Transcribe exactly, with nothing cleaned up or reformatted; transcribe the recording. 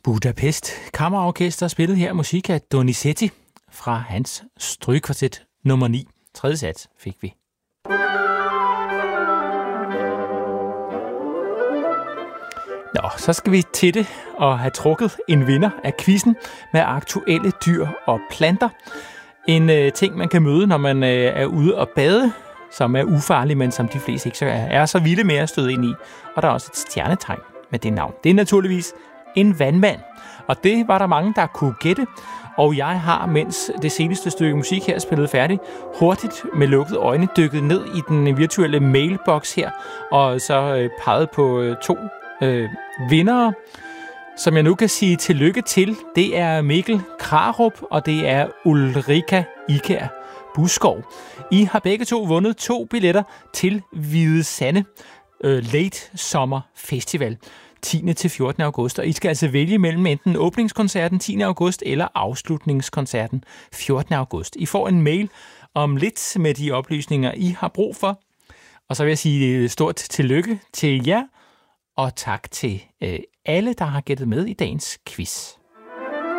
Budapest Kammerorkester spillede her musik af Donizetti fra hans strygekvartet nummer ni. Tredje sats fik vi. Nå, så skal vi til det og have trukket en vinder af quizzen med aktuelle dyr og planter. En øh, ting, man kan møde, når man øh, er ude og bade, som er ufarlig, men som de fleste ikke så er, er så vilde med at støde ind i. Og der er også et stjernetegn med det navn. Det er naturligvis en vandmand. Og det var der mange, der kunne gætte. Og jeg har, mens det seneste stykke musik her spillet færdigt, hurtigt med lukkede øjne dykket ned i den virtuelle mailbox her, og så øh, peget på øh, to øh, vindere, som jeg nu kan sige tillykke til. Det er Mikkel Krarup, og det er Ulrika Ikær Buskov. I har begge to vundet to billetter til Hvide Sande øh, Late Summer Festival tiende til fjortende august, og I skal altså vælge mellem enten åbningskoncerten tiende august eller afslutningskoncerten fjortende august. I får en mail om lidt med de oplysninger, I har brug for, og så vil jeg sige stort tillykke til jer, og tak til øh, alle, der har gættet med i dagens quiz.